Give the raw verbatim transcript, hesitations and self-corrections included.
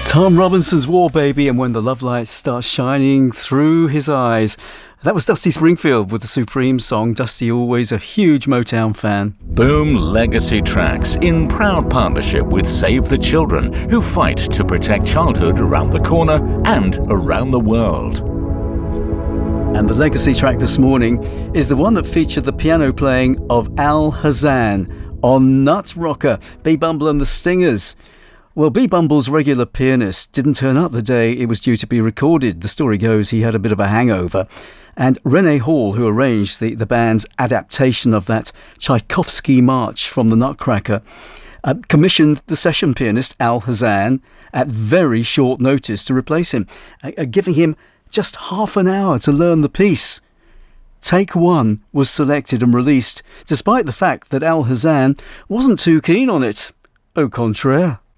Tom Robinson's War Baby and When the Love Lights Start Shining Through His Eyes. That was Dusty Springfield with the Supreme song. Dusty, always a huge Motown fan. Boom Legacy Tracks, in proud partnership with Save the Children, who fight to protect childhood around the corner and around the world. And the legacy track this morning is the one that featured the piano playing of Al Hazan on Nut Rocker, B. Bumble and the Stingers. Well, B. Bumble's regular pianist didn't turn up the day it was due to be recorded. The story goes he had a bit of a hangover. And Renee Hall, who arranged the, the band's adaptation of that Tchaikovsky march from the Nutcracker, uh, commissioned the session pianist Al Hazan at very short notice to replace him, uh, giving him just half an hour to learn the piece. Take One was selected and released, despite the fact that Al Hazan wasn't too keen on it. Au contraire.